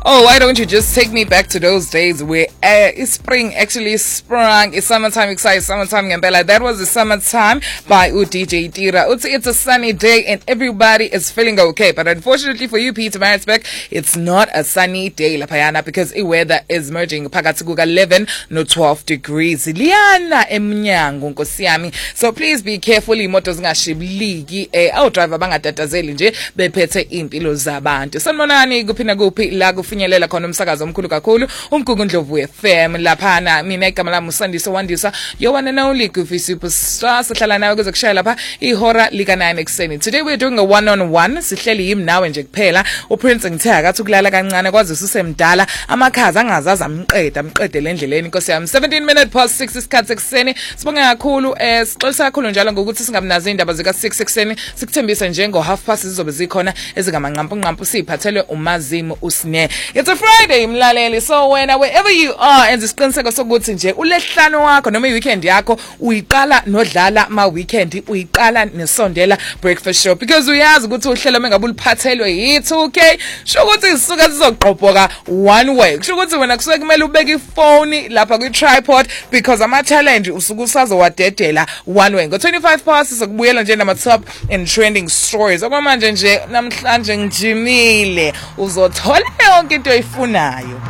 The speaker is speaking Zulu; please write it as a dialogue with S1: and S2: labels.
S1: Oh, why don't you just take me back to those days where spring actually sprung? It's summertime, exciting summertime, Gambella. That was the summertime by DJ Tira. It's a sunny day and everybody is feeling okay. But unfortunately for you, Peter Maritzburg, it's not a sunny day, Lapayana, because the weather is merging. Pakatukuga 11 no 12 degrees. Liana emnyango nkosiyami. So please be careful. Imoto zingashibliki. Our driver bangatatazeli nje bephethe impilo zabantu. Sanibonani kuphina kuphi la kufinyelela khona umsakazo omkhulu kakhulu uMgungundlovu FM laphana mina igama lami uSandiso Wandisa your one and only Goofy Superstar sihlala nawe kuze kushaya lapha ihora lika 9 ekseni. Today we're doing a one-on-one sihleli yimi nawe nje kuphela uPrince ngitheka kathi ukulala kancane kwazi usemdala amakhaza angazaza amqede lendleleni inkosi yami 6 isikhathi ekseni sibonga kakhulu sixolisa kakhulu njalo ngokuthi singabinazi indaba zika 6 ekseni sikuthembisa njengo half past zizobe zikhona ezingamanqampu siphathelwe umazimu usine. It's a Friday mlaleli, so wherever you are enza isiqiniseko sokuthi nje ulehlano wakho noma iweekend yakho uyiqala nodlala ma weekend uyiqala nesondela breakfast show because uyazi ukuthi uhlelo mengabe uliphathelwe yi2k sho ukuthi isuka sizoqhophoka one way kusho ukuthi wena kusuke kumele ubeke ifone lapha ku tripod because ama challenge usuku usazowadedela one way. Ngo 25 past sizokubuyela nje nama top and trending stories okwamanje nje namhlanje ngijimile uzothola yonke into oyifunayo.